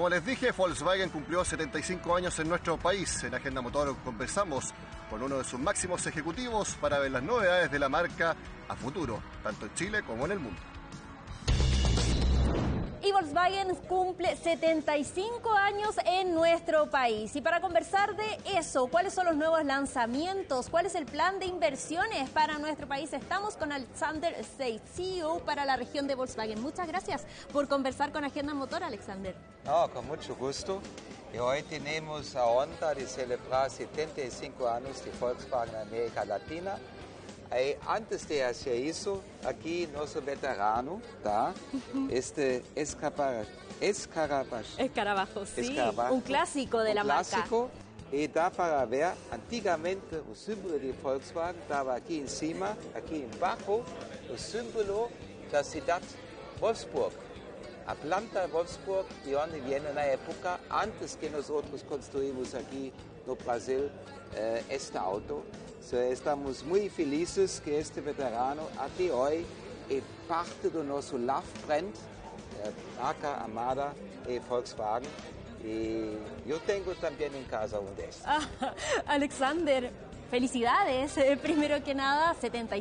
Como les dije, Volkswagen cumplió 75 años en nuestro país. En Agenda Motor conversamos con uno de sus máximos ejecutivos para ver las novedades de la marca a futuro, tanto en Chile como en el mundo. Y Volkswagen cumple 75 años en nuestro país. Y para conversar de eso, cuáles son los nuevos lanzamientos, cuál es el plan de inversiones para nuestro país, estamos con Alexander Seitz, CEO para la región de Volkswagen. Muchas gracias por conversar con Agenda Motor, Alexander. No, con mucho gusto. Y hoy tenemos la honra de celebrar 75 años de Volkswagen en América Latina. Antes de hacer eso, aquí nuestro veterano, ¿tá? Escarabajo, sí, un clásico de la marca. Clásico, y da para ver, antiguamente el símbolo de Volkswagen estaba aquí encima, aquí abajo, el símbolo de la ciudad Wolfsburg. La planta de Wolfsburg, de donde viene en la época, antes que nosotros construimos aquí en Brasil este auto. Estamos muy felices que este veterano aquí hoy es parte de nuestro love brand, marca amada de Volkswagen. Y yo tengo también en casa un de estos. Alexander, felicidades, primero que nada, 75